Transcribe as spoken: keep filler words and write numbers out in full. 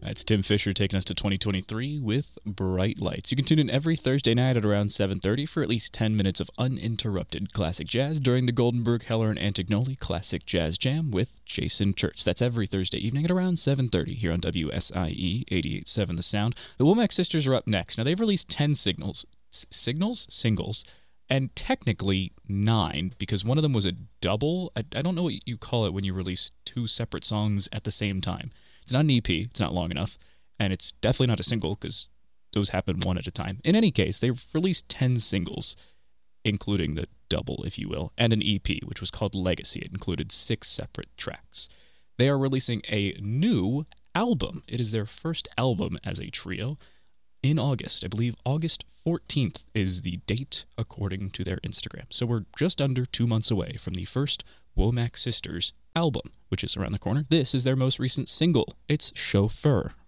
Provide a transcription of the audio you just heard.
That's Tim Fisher taking us to twenty twenty-three with Bright Lights. You can tune in every Thursday night at around seven thirty for at least ten minutes of uninterrupted classic jazz during the Goldenberg, Heller, and Antignoli Classic Jazz Jam with Jason Church. That's every Thursday evening at around seven thirty here on W S I E eighty-eight point seven The Sound. The Womack Sisters are up next. Now, they've released ten signals. S- signals? Singles. And technically nine, because one of them was a double. I, I don't know what you call it when you release two separate songs at the same time. It's not an E P, it's not long enough, and it's definitely not a single because those happen one at a time. In any case, they've released ten singles, including the double, if you will, and an E P, which was called Legacy. It included six separate tracks. They are releasing a new album. It is their first album as a trio in August. I believe August fourteenth is the date according to their Instagram. So we're just under two months away from the first Womack Sisters album, which is around the corner. This is their most recent single. It's Chauffeur